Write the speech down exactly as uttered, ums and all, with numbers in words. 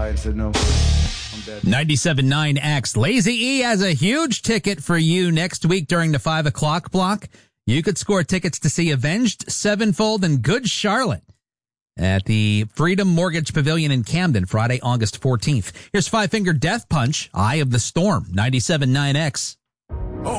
lie and said no. I'm dead. ninety-seven point nine X. Lazy E has a huge ticket for you next week during the five o'clock block. You could score tickets to see Avenged Sevenfold and Good Charlotte at the Freedom Mortgage Pavilion in Camden, Friday, August fourteenth. Here's Five Finger Death Punch, Eye of the Storm, ninety-seven point nine X.